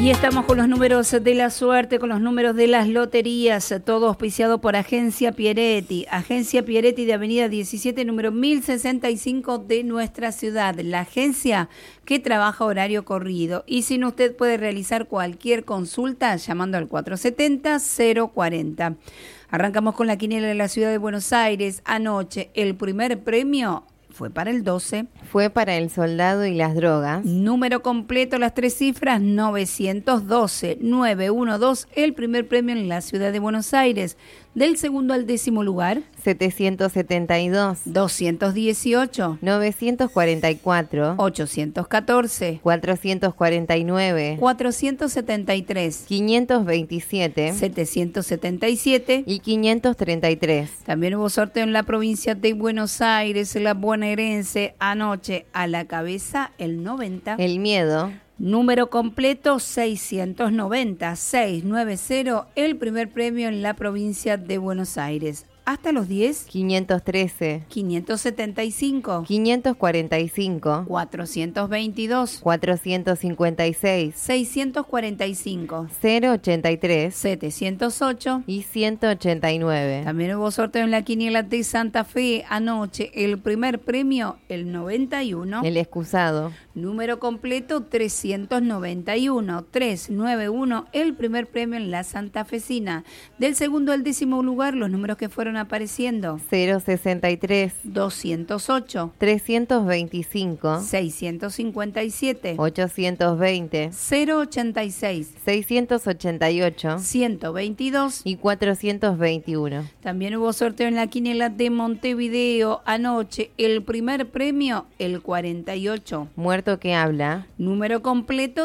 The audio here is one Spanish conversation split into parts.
Y estamos con los números de la suerte, con los números de las loterías, todo auspiciado por Agencia Pieretti. Agencia Pieretti de Avenida 17, número 1065 de nuestra ciudad. La agencia que trabaja horario corrido. Y si no, usted puede realizar cualquier consulta llamando al 470-040. Arrancamos con la quiniela de la ciudad de Buenos Aires. Anoche, el primer premio fue para el 12. Fue para el soldado y las drogas. Número completo, las tres cifras, 912, 912, el primer premio en la ciudad de Buenos Aires. Del segundo al décimo lugar, 772, 218, 944, 814, 449, 473, 527, 777 y 533. También hubo sorteo en la provincia de Buenos Aires, la bonaerense. Anoche, a la cabeza, el 90. El miedo. Número completo 690, 690, el primer premio en la provincia de Buenos Aires. Hasta los 10. 513, 575, 545, 422, 456, 645, 083 708 y 189. También hubo sorteo en la quiniela de Santa Fe. Anoche, el primer premio, el 91. El excusado. Número completo 391, 391, el primer premio en la santafesina. Del segundo al décimo lugar, los números que fueron apareciendo: 063, 208, 325, 657, 820, 086, 688 122 y 421. También hubo sorteo en la quiniela de Montevideo. Anoche, el primer premio, el 48. Muerto que habla. Número completo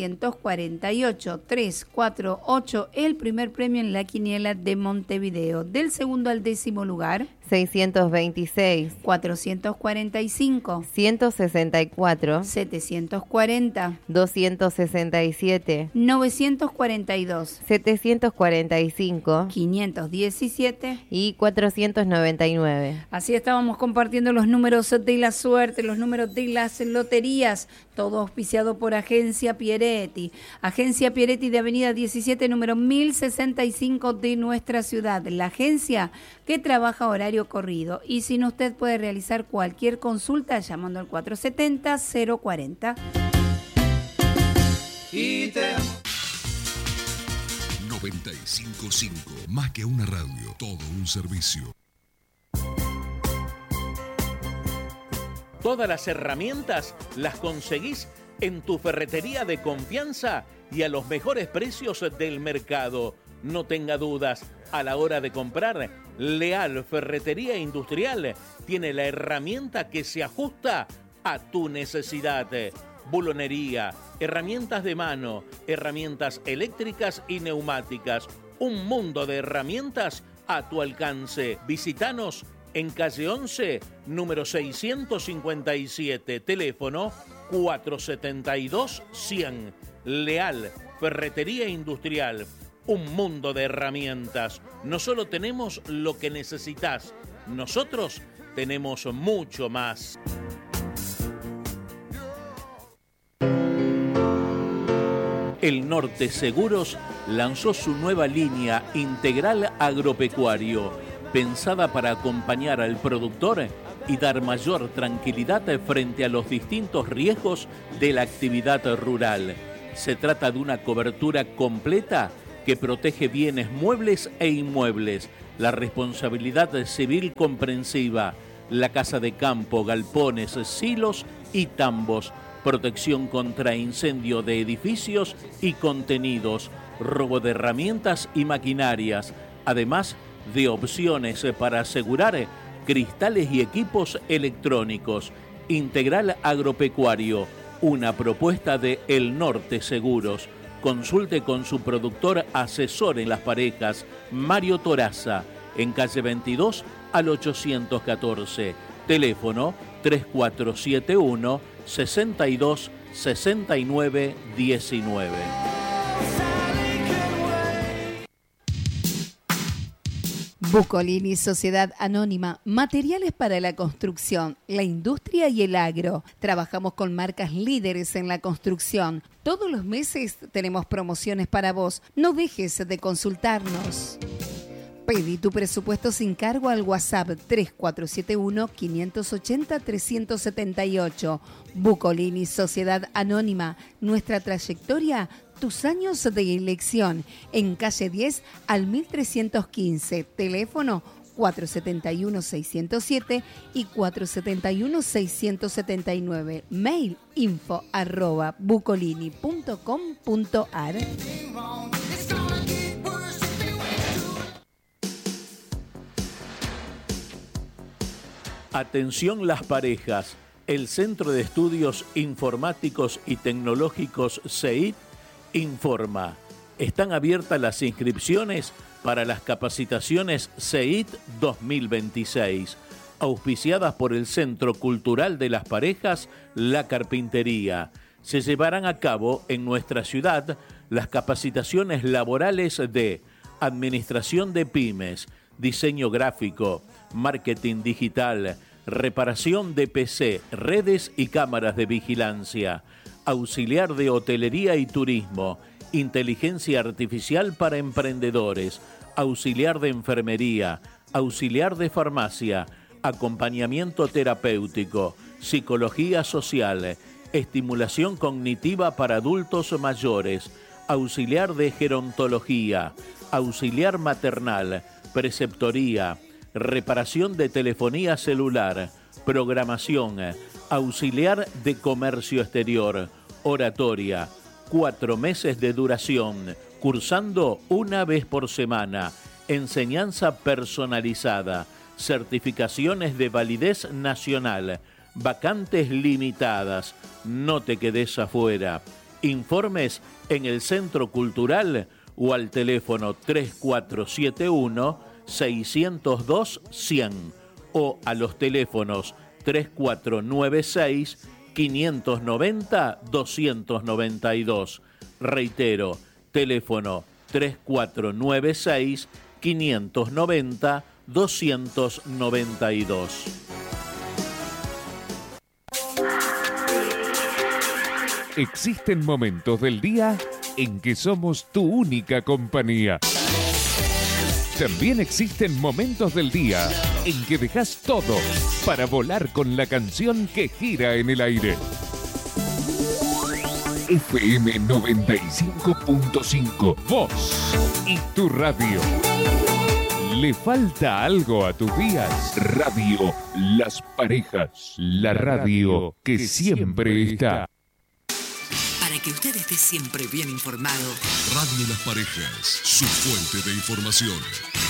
348, 348, el primer premio en la quiniela de Montevideo. Del segundo al décimo lugar, 626, 445, 164, 740, 267, 942, 745 517 y 499. Así estábamos compartiendo los números de la suerte, los números de las loterías, todo auspiciado por Agencia Pieretti. Agencia Pieretti de Avenida 17, número 1065 de nuestra ciudad. La agencia que trabaja horario corrido. Y si no, usted puede realizar cualquier consulta llamando al 470-040. 95.5, más que una radio, todo un servicio. Todas las herramientas las conseguís en tu ferretería de confianza y a los mejores precios del mercado. No tenga dudas, a la hora de comprar, Leal Ferretería Industrial tiene la herramienta que se ajusta a tu necesidad. Bulonería, herramientas de mano, herramientas eléctricas y neumáticas. Un mundo de herramientas a tu alcance. Visítanos en calle 11, número 657, teléfono 472-100. Leal Ferretería Industrial, un mundo de herramientas. No solo tenemos lo que necesitas, nosotros tenemos mucho más. El Norte Seguros lanzó su nueva línea Integral Agropecuario, pensada para acompañar al productor y dar mayor tranquilidad frente a los distintos riesgos de la actividad rural. Se trata de una cobertura completa que protege bienes muebles e inmuebles, la responsabilidad civil comprensiva, la casa de campo, galpones, silos y tambos, protección contra incendio de edificios y contenidos, robo de herramientas y maquinarias, además de opciones para asegurar cristales y equipos electrónicos. Integral Agropecuario, una propuesta de El Norte Seguros. Consulte con su productor asesor en las parejas, Mario Toraza, en calle 22 al 814. Teléfono 3471 62 69 19. Bucolini Sociedad Anónima, materiales para la construcción, la industria y el agro. Trabajamos con marcas líderes en la construcción. Todos los meses tenemos promociones para vos. No dejes de consultarnos. Pedí tu presupuesto sin cargo al WhatsApp 3471-580-378. Bucolini Sociedad Anónima. Nuestra trayectoria, tus años de elección. En calle 10 al 1315. Teléfono 471-607 y 471-679. Mail info@bucolini.com.ar. Atención las parejas. El Centro de Estudios Informáticos y Tecnológicos CEIT informa. Están abiertas las inscripciones para las capacitaciones CEIT 2026, auspiciadas por el Centro Cultural de las Parejas La Carpintería. Se llevarán a cabo en nuestra ciudad las capacitaciones laborales de Administración de Pymes, Diseño Gráfico, Marketing Digital, Reparación de PC, Redes y Cámaras de Vigilancia, Auxiliar de Hotelería y Turismo, Inteligencia Artificial para Emprendedores, Auxiliar de Enfermería, Auxiliar de Farmacia, Acompañamiento Terapéutico, Psicología Social, Estimulación Cognitiva para Adultos Mayores, Auxiliar de Gerontología, Auxiliar Maternal, Preceptoría, Reparación de Telefonía Celular, Programación, Auxiliar de Comercio Exterior, Oratoria, 4 meses de duración, cursando una vez por semana, enseñanza personalizada, certificaciones de validez nacional, vacantes limitadas, no te quedes afuera. Informes en el Centro Cultural o al teléfono 3471-602-100 o a los teléfonos 3496-590-292. Reitero, teléfono 3496-590-292. Existen momentos del día en que somos tu única compañía. También existen momentos del día en que dejas todo para volar con la canción que gira en el aire. FM 95.5, vos y tu radio. ¿Le falta algo a tus días? Radio Las Parejas, la radio que siempre está. Para que usted esté siempre bien informado. Radio Las Parejas, su fuente de información.